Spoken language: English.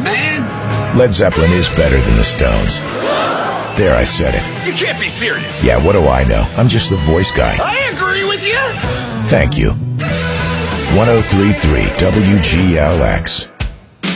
man. Led Zeppelin is better than the Stones. There, I said it. You can't be serious. Yeah, what do I know? I'm just the voice guy. I agree with you. Thank you. 103.3 WGLX.